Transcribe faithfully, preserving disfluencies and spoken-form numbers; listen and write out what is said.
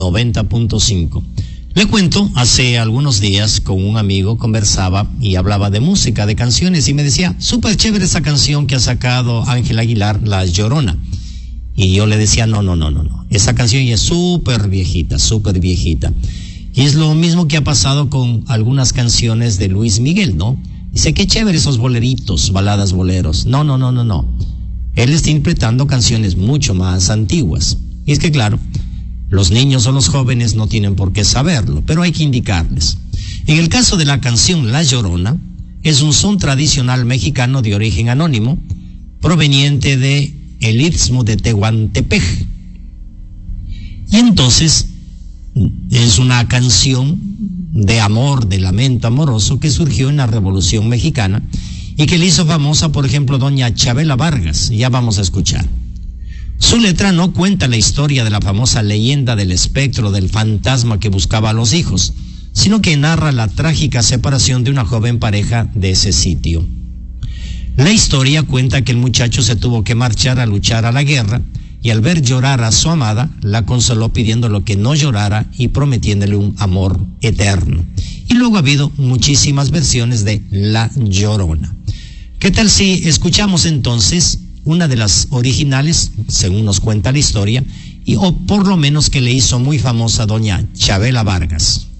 noventa punto cinco. Le cuento, hace algunos días con un amigo conversaba y hablaba de música, de canciones, y me decía, súper chévere esa canción que ha sacado Ángel Aguilar, La Llorona. Y yo le decía, no, no, no, no, no. Esa canción ya es súper viejita, súper viejita. Y es lo mismo que ha pasado con algunas canciones de Luis Miguel, ¿no? Dice, qué chévere esos boleritos, baladas, boleros. No, no, no, no, no. Él está interpretando canciones mucho más antiguas. Y es que, claro, los niños o los jóvenes no tienen por qué saberlo, pero hay que indicarles. En el caso de la canción La Llorona, es un son tradicional mexicano de origen anónimo, proveniente de el Istmo de Tehuantepec. Y entonces, es una canción de amor, de lamento amoroso que surgió en la Revolución Mexicana y que le hizo famosa, por ejemplo, doña Chabela Vargas. Ya vamos a escuchar. Su letra no cuenta la historia de la famosa leyenda del espectro del fantasma que buscaba a los hijos, sino que narra la trágica separación de una joven pareja de ese sitio. La historia cuenta que el muchacho se tuvo que marchar a luchar a la guerra y al ver llorar a su amada, la consoló pidiéndole que no llorara y prometiéndole un amor eterno. Y luego ha habido muchísimas versiones de La Llorona. ¿Qué tal si escuchamos entonces una de las originales, según nos cuenta la historia, y o por lo menos que le hizo muy famosa doña Chabela Vargas?